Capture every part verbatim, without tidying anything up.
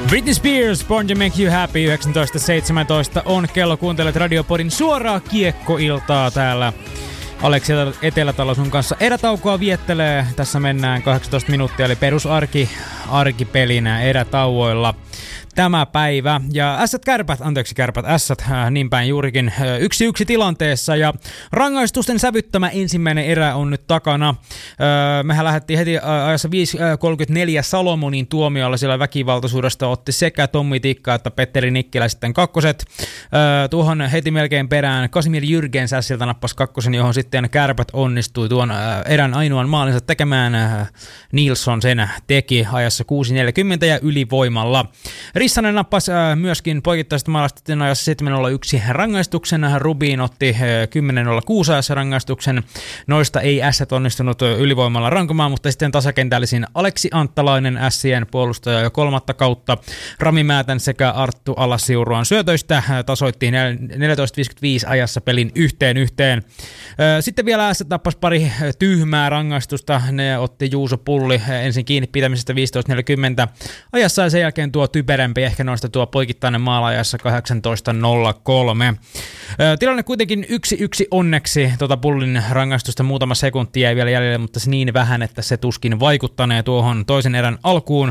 Britney Spears, Born to Make You Happy, yhdeksäntoista seitsemäntoista on kello. Kuuntelet Radiopodin suoraa kiekkoiltaa täällä. Aleksi Etelätalo sun kanssa erätaukoa viettelee. Tässä mennään kahdeksantoista minuuttia, eli perusarki arkipelinä erätauoilla tämä päivä. Ja ässät kärpät, anteeksi kärpät, ässät, äh, niin päin juurikin äh, yksi yksi tilanteessa. Ja rangaistusten sävyttämä ensimmäinen erä on nyt takana. Äh, mehän lähdettiin heti äh, ajassa viisi kolmekymmentäneljä Salomonin tuomiolla, sillä väkivaltaisuudesta otti sekä Tommi Tikka että Petteri Nikkilä sitten kakkoset. Äh, tuohon heti melkein perään Kasimir Jürgens ässiltä nappasi kakkosen, johon sitten kärpät onnistui tuon äh, erän ainoan maalinsa tekemään. Äh, Nilsson sen teki ajassa kuusi neljäkymmentä ja ylivoimalla. Rissanen nappasi äh, myöskin poikittaisesta maalasta ajassa seitsemän nolla yksi rangaistuksen. Rubin otti äh, kymmenen nolla kuusi ajassa rangaistuksen. Noista ei ässät onnistunut ylivoimalla rankomaan, mutta sitten tasakentällisin Aleksi Anttalainen ässien puolustaja jo kolmatta kautta. Rami Määtän sekä Arttu Alasiuruan syötöistä äh, tasoitti neljätoista viisikymmentäviisi ajassa pelin yhteen yhteen. Äh, sitten vielä ässät nappasi pari tyhmää rangaistusta. Ne otti Juuso Pulli äh, ensin kiinni pitämisestä viisitoista neljäkymmentä ajassa ja sen jälkeen tuo typerempi ehkä noista tuo poikittainen maalaajassa kahdeksantoista nolla kolme. Tilanne kuitenkin yksi yksi onneksi. Tuota Pullin rangaistusta muutama sekunti jäi vielä jäljelle, mutta se niin vähän, että se tuskin vaikuttanee tuohon toisen erän alkuun.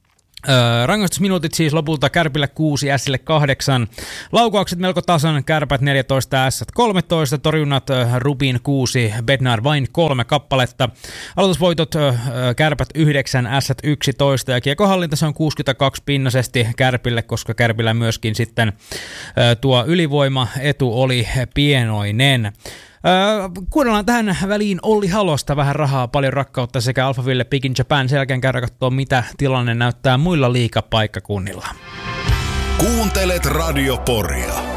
Öö, rangaistusminuutit siis lopulta Kärpille kuusi, Ässille kahdeksan. Laukaukset melko tasan, Kärpät neljätoista, Ässät kolmetoista, torjunnat öö, Rubin kuusi, Bednar vain kolme kappaletta. Aloitusvoitot öö, Kärpät yhdeksän, Ässät yksitoista ja kiekohallinta se on kuusikymmentäkaksi pinnasesti Kärpille, koska Kärpillä myöskin sitten öö, tuo ylivoimaetu oli pienoinen. Öö, kuunnellaan tähän väliin Olli Halosta vähän rahaa, paljon rakkautta sekä Alphaville Big in Japan. Sen jälkeen käydään katsoa, mitä tilanne näyttää muilla liigapaikkakunnilla. Kuuntelet Radioporia.